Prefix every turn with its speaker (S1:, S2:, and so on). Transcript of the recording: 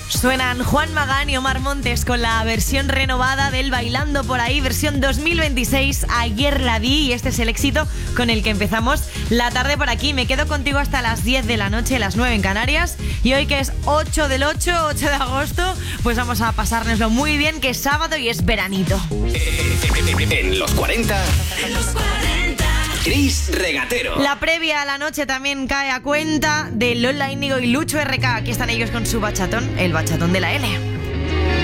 S1: Suenan Juan Magán y Omar Montes con la versión renovada del Bailando por ahí, versión 2026. Ayer la vi y este es el éxito con el que empezamos la tarde por aquí. Me quedo contigo hasta las 10 de la noche, las 9 en Canarias. Y hoy que es 8 del 8 de agosto, pues vamos a pasárnoslo muy bien, que es sábado y es veranito.
S2: En los 40... Chris Regatero.
S1: La previa a la noche también cae a cuenta de Lola Índigo y Lucho RK. Aquí están ellos con su bachatón, el bachatón de la L.